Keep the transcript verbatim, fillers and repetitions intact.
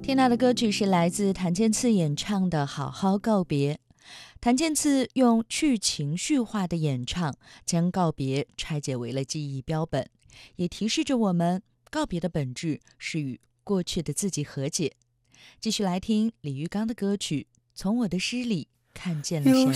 听到的歌曲是来自谭健次演唱的《好好告别》。谭健次用去情绪化的演唱，将告别拆解为了记忆标本，也提示着我们，告别的本质是与过去的自己和解。继续来听李玉刚的歌曲《从我的诗里看见了谁》。